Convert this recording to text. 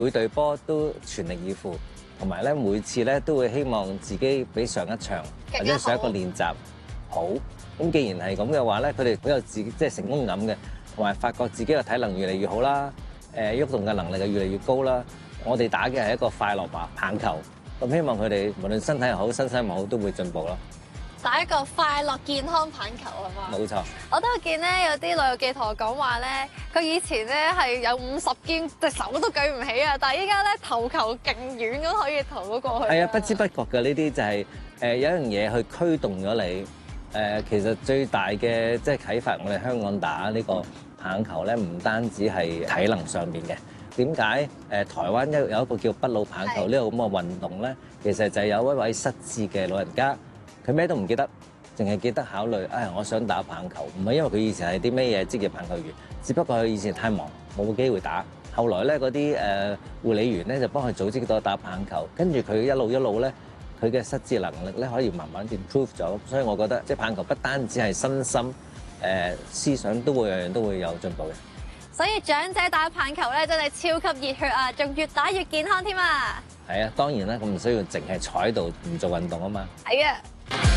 每隊波都全力以赴，同埋咧每次咧都會希望自己比上一場或者上一個練習好。咁既然係咁嘅話咧，佢哋好有自己即係成功感嘅，同埋發覺自己嘅體能越嚟越好啦，喐動嘅能力就越嚟越高啦。我哋打嘅係一個快樂棒球，咁希望佢哋無論身體又好、身心又好，都會進步咯。 打一個快樂健康棒球係嘛？ 冇錯。 我都見咧有啲老友記同我講話咧，佢以前咧係有50肩，隻手都舉唔起啊，但係依家咧投球勁遠咁可以投到過去。係啊，不知不覺嘅呢啲就係有一樣嘢去驅動咗你。其實最大嘅即係啟發我哋香港打呢個棒球咧，唔單止係體能上邊嘅。點解台灣有一個叫不老棒球呢個咁嘅運動咧？其實就係有一位失智嘅老人家。佢咩都唔記得，淨係記得考慮，我想打棒球。唔係因為佢以前係啲咩嘢職業棒球員，只不過佢以前太忙，冇機會打。後來咧，嗰啲護理員咧就幫佢組織到打棒球，跟住佢一路咧，佢嘅失智能力咧可以慢慢 improve 咗。所以我覺得即係棒球不單止係身心，思想都會樣樣都會有進步嘅。 所以長者打棒球咧真係超級熱血啊，仲越打越健康添啊！ 係啊，當然啦，咁唔需要淨係坐喺度唔做運動啊嘛。 係啊。